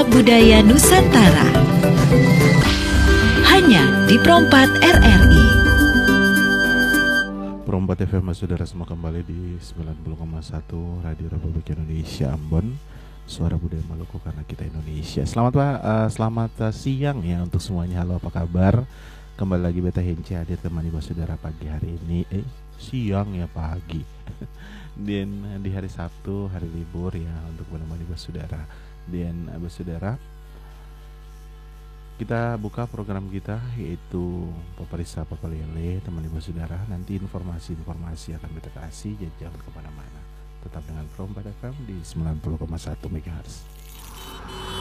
Budaya Nusantara. Hanya di Perompat RRI. Perompat FM, saudara semua, kembali di 90,1 Radio Republik Indonesia Ambon, suara budaya Maluku karena kita Indonesia. Selamat siang ya untuk semuanya. Halo, apa kabar? Kembali lagi Beta Hence hadir temani saudara pagi hari ini. Siang ya, pagi. Dan di hari Sabtu, hari libur ya, untuk menemani saudara. Dan saudara, kita buka program kita yaitu Paparisa Papalele, temani saudara. Nanti informasi-informasi akan kita kasih, jadi jangan kemana-mana. Tetap dengan Perompat FM di 90,1 MHz.